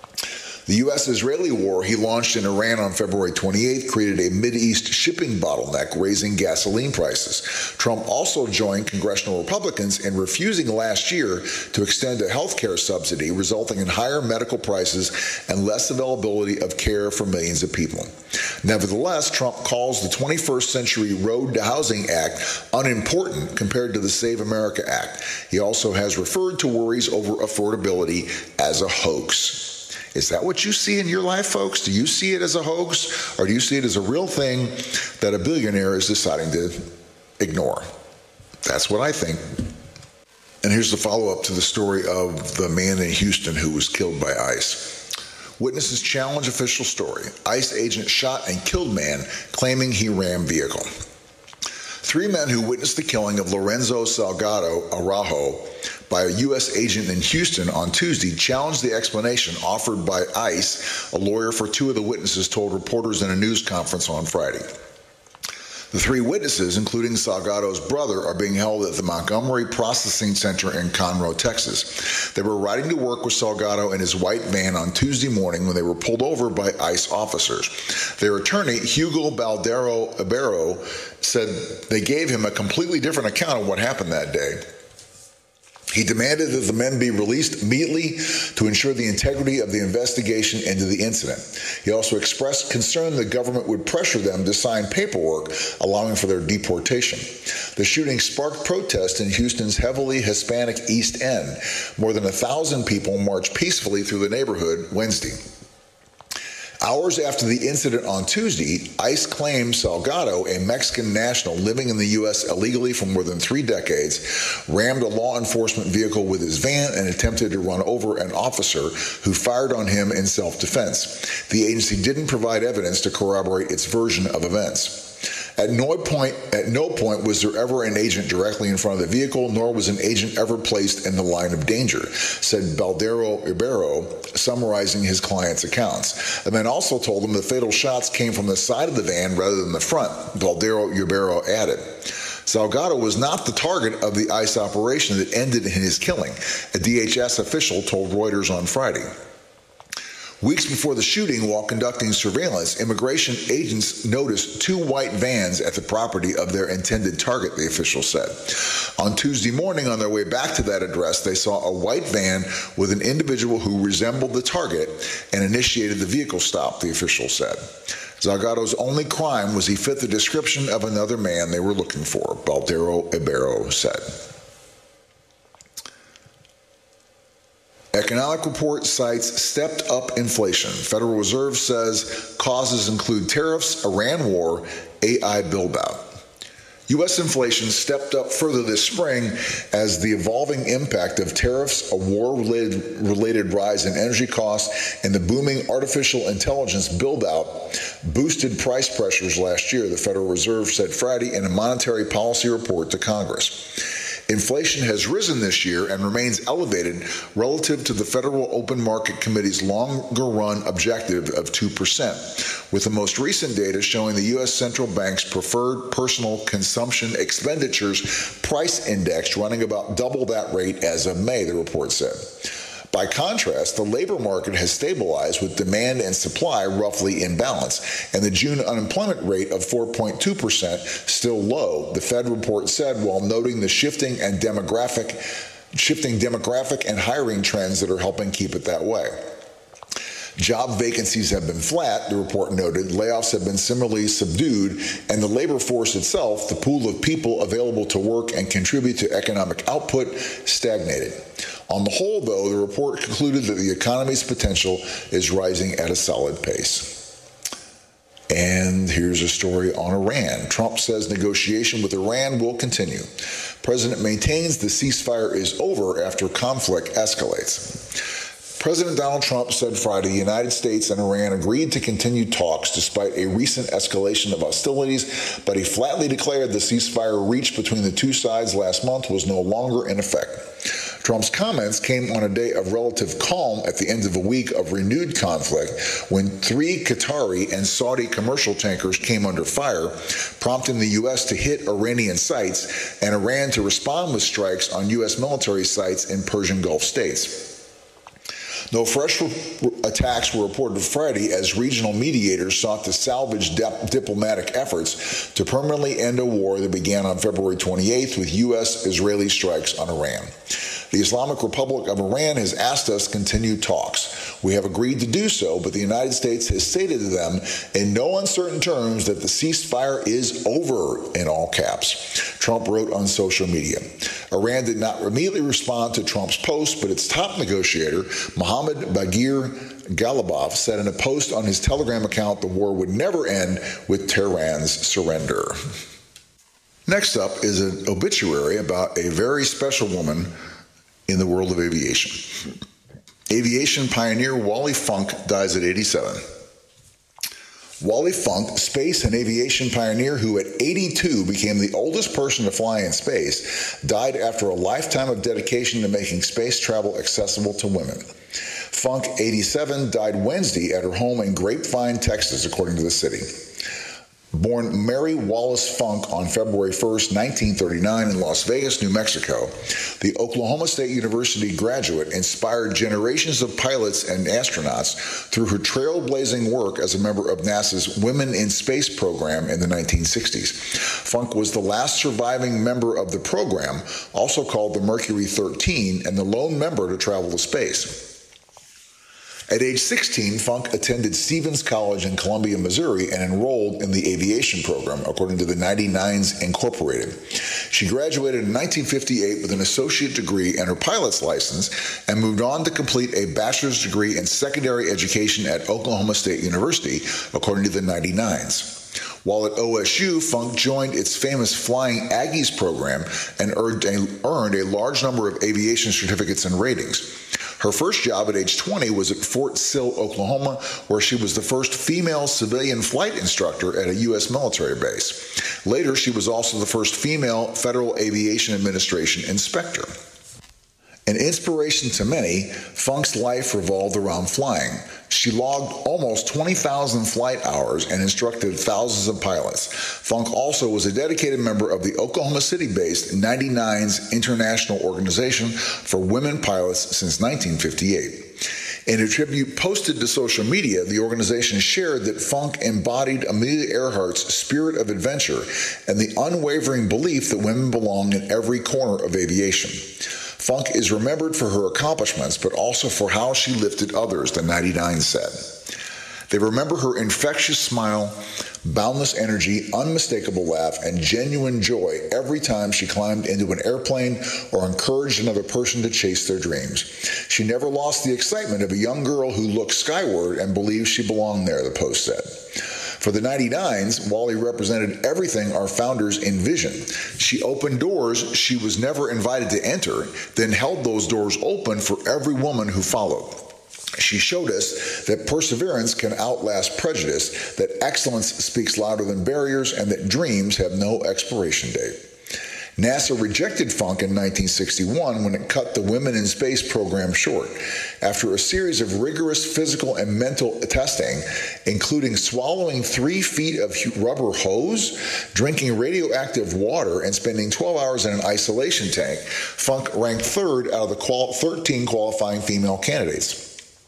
The U S Israeli war he launched in Iran on February twenty-eighth created a Mideast shipping bottleneck, raising gasoline prices. Trump also joined congressional Republicans in refusing last year to extend a health care subsidy, resulting in higher medical prices and less availability of care for millions of people. Nevertheless, Trump calls the twenty-first century Road to Housing Act unimportant compared to the Save America Act. He also has referred to worries over affordability as a hoax. Is that what you see in your life, folks? Do you see it as a hoax, or do you see it as a real thing that a billionaire is deciding to ignore? That's what I think. And here's the follow-up to the story of the man in Houston who was killed by ICE. Witnesses challenge official story. ICE agent shot and killed man claiming he ran vehicle. Three men who witnessed the killing of Lorenzo Salgado Araujo by a U S agent in Houston on Tuesday challenged the explanation offered by ICE, a lawyer for two of the witnesses told reporters in a news conference on Friday. The three witnesses, including Salgado's brother, are being held at the Montgomery Processing Center in Conroe, Texas. They were riding to work with Salgado in his white van on Tuesday morning when they were pulled over by ICE officers. Their attorney, Hugo Baldero Ibero, said they gave him a completely different account of what happened that day. He demanded that the men be released immediately to ensure the integrity of the investigation into the incident. He also expressed concern the government would pressure them to sign paperwork allowing for their deportation. The shooting sparked protests in Houston's heavily Hispanic East End. More than a thousand people marched peacefully through the neighborhood Wednesday. Hours after the incident on Tuesday, ICE claimed Salgado, a Mexican national living in the U S illegally for more than three decades, rammed a law enforcement vehicle with his van and attempted to run over an officer who fired on him in self-defense. The agency didn't provide evidence to corroborate its version of events. At no point, at no point was there ever an agent directly in front of the vehicle, nor was an agent ever placed in the line of danger, said Baldero Ibero, summarizing his client's accounts. The man also told him the fatal shots came from the side of the van rather than the front, Baldero Ibero added. Salgado was not the target of the ICE operation that ended in his killing, a D H S official told Reuters on Friday. Weeks before the shooting, while conducting surveillance, immigration agents noticed two white vans at the property of their intended target, the official said. On Tuesday morning, on their way back to that address, they saw a white van with an individual who resembled the target and initiated the vehicle stop, the official said. Salgado's only crime was he fit the description of another man they were looking for, Baldero Ibero said. Economic report cites stepped up inflation. Federal Reserve says causes include tariffs, Iran war, A I build-out. U S inflation stepped up further this spring as the evolving impact of tariffs, a war-related related rise in energy costs, and the booming artificial intelligence build-out boosted price pressures last year, the Federal Reserve said Friday in a monetary policy report to Congress. Inflation has risen this year and remains elevated relative to the Federal Open Market Committee's longer-run objective of two percent, with the most recent data showing the U S Central Bank's preferred personal consumption expenditures price index running about double that rate as of May, the report said. By contrast, the labor market has stabilized with demand and supply roughly in balance, and the June unemployment rate of four point two percent still low, the Fed report said, while noting the shifting and demographic shifting demographic and hiring trends that are helping keep it that way. Job vacancies have been flat, the report noted. Layoffs have been similarly subdued, and the labor force itself, the pool of people available to work and contribute to economic output, stagnated. On the whole, though, the report concluded that the economy's potential is rising at a solid pace. And here's a story on Iran. Trump says negotiation with Iran will continue. President maintains the ceasefire is over after conflict escalates. President Donald Trump said Friday the United States and Iran agreed to continue talks despite a recent escalation of hostilities, but he flatly declared the ceasefire reached between the two sides last month was no longer in effect. Trump's comments came on a day of relative calm at the end of a week of renewed conflict when three Qatari and Saudi commercial tankers came under fire, prompting the U S to hit Iranian sites and Iran to respond with strikes on U S military sites in Persian Gulf states. No fresh re- attacks were reported Friday as regional mediators sought to salvage de- diplomatic efforts to permanently end a war that began on February twenty-eighth with U S-Israeli strikes on Iran. The Islamic Republic of Iran has asked us to continue talks. We have agreed to do so, but the United States has stated to them in no uncertain terms that the ceasefire is over, in all caps. Trump wrote on social media. Iran did not immediately respond to Trump's post, but its top negotiator, Mohammad Baghir Ghalibaf, said in a post on his Telegram account the war would never end with Tehran's surrender. Next up is an obituary about a very special woman in the world of aviation. Aviation pioneer Wally Funk dies at eighty-seven. Wally Funk, space and aviation pioneer who at eighty-two became the oldest person to fly in space, died after a lifetime of dedication to making space travel accessible to women. Funk, eighty-seven, died Wednesday at her home in Grapevine, Texas, according to the city. Born Mary Wallace Funk on February first, nineteen thirty-nine in Las Vegas, New Mexico, the Oklahoma State University graduate inspired generations of pilots and astronauts through her trailblazing work as a member of NASA's Women in Space program in the nineteen sixties. Funk was the last surviving member of the program, also called the Mercury thirteen, and the lone member to travel to space. At age sixteen, Funk attended Stevens College in Columbia, Missouri, and enrolled in the aviation program, according to the ninety-nines Incorporated. She graduated in nineteen fifty-eight with an associate degree and her pilot's license, and moved on to complete a bachelor's degree in secondary education at Oklahoma State University, according to the ninety-nines. While at O S U, Funk joined its famous Flying Aggies program and earned a, earned a large number of aviation certificates and ratings. Her first job at age twenty was at Fort Sill, Oklahoma, where she was the first female civilian flight instructor at a U S military base. Later, she was also the first female Federal Aviation Administration inspector. An inspiration to many, Funk's life revolved around flying. She logged almost twenty thousand flight hours and instructed thousands of pilots. Funk also was a dedicated member of the Oklahoma City-based ninety-nines International Organization for Women Pilots since nineteen fifty-eight. In a tribute posted to social media, the organization shared that Funk embodied Amelia Earhart's spirit of adventure and the unwavering belief that women belong in every corner of aviation. Funk is remembered for her accomplishments, but also for how she lifted others, the ninety-nine said. They remember her infectious smile, boundless energy, unmistakable laugh, and genuine joy every time she climbed into an airplane or encouraged another person to chase their dreams. She never lost the excitement of a young girl who looked skyward and believed she belonged there, the Post said. For the ninety-nines, Wally represented everything our founders envisioned. She opened doors she was never invited to enter, then held those doors open for every woman who followed. She showed us that perseverance can outlast prejudice, that excellence speaks louder than barriers, and that dreams have no expiration date. NASA rejected Funk in nineteen sixty-one when it cut the Women in Space program short. After a series of rigorous physical and mental testing, including swallowing three feet of rubber hose, drinking radioactive water, and spending twelve hours in an isolation tank, Funk ranked third out of the qual- thirteen qualifying female candidates.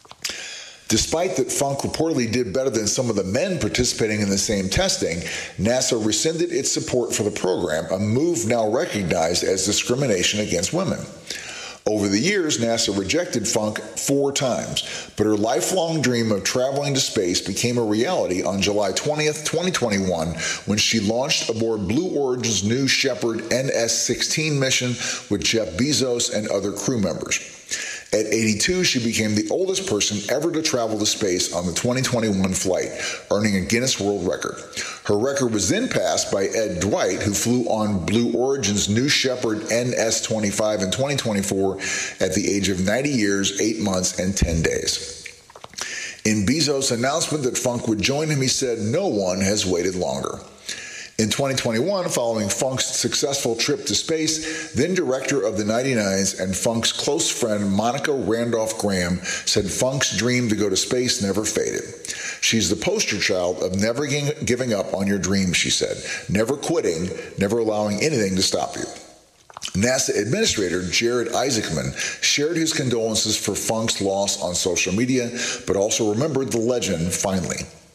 Despite that Funk reportedly did better than some of the men participating in the same testing, NASA rescinded its support for the program, a move now recognized as discrimination against women. Over the years, NASA rejected Funk four times, but her lifelong dream of traveling to space became a reality on July twentieth, twenty twenty-one, when she launched aboard Blue Origin's New Shepard N S sixteen mission with Jeff Bezos and other crew members. At eighty-two, she became the oldest person ever to travel to space on the twenty twenty-one flight, earning a Guinness World Record. Her record was then passed by Ed Dwight, who flew on Blue Origin's New Shepard N S twenty-five in twenty twenty-four at the age of ninety years, eight months, and ten days. In Bezos' announcement that Funk would join him, he said, "No one has waited longer." In twenty twenty-one, following Funk's successful trip to space, then director of the ninety-nines and Funk's close friend Monica Randolph Graham said Funk's dream to go to space never faded. She's the poster child of never giving up on your dreams, she said, never quitting, never allowing anything to stop you. NASA Administrator Jared Isaacman shared his condolences for Funk's loss on social media, but also remembered the legend finally.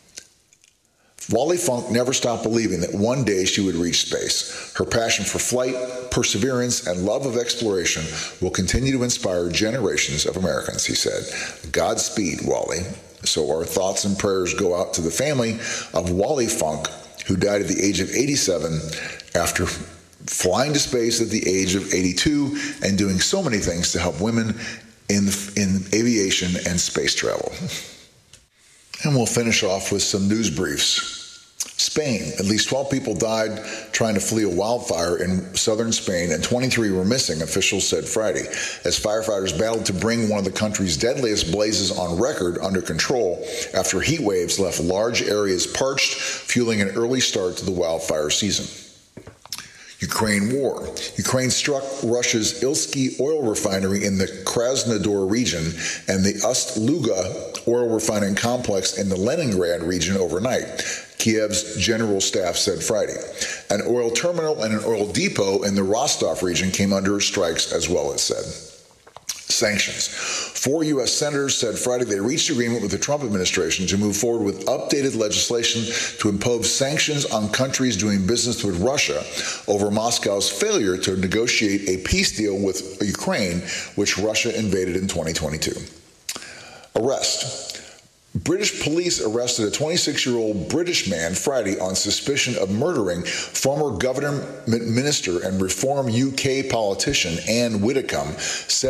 Wally Funk never stopped believing that one day she would reach space. Her passion for flight, perseverance, and love of exploration will continue to inspire generations of Americans, he said. Godspeed, Wally. So our thoughts and prayers go out to the family of Wally Funk, who died at the age of eighty-seven after flying to space at the age of eighty-two and doing so many things to help women in, in aviation and space travel. And we'll finish off with some news briefs. Spain. At least twelve people died trying to flee a wildfire in southern Spain, and twenty-three were missing, officials said Friday, as firefighters battled to bring one of the country's deadliest blazes on record under control after heat waves left large areas parched, fueling an early start to the wildfire season. Ukraine war. Ukraine struck Russia's Ilsky oil refinery in the Krasnodar region and the Ust-Luga oil refining complex in the Leningrad region overnight, Kiev's general staff said Friday. An oil terminal and an oil depot in the Rostov region came under strikes as well, it said. Sanctions. Four U S senators said Friday they reached agreement with the Trump administration to move forward with updated legislation to impose sanctions on countries doing business with Russia over Moscow's failure to negotiate a peace deal with Ukraine, which Russia invaded in twenty twenty-two. Arrest. British police arrested a twenty-six-year-old British man Friday on suspicion of murdering former government minister and Reform U K politician Anne Widdecombe,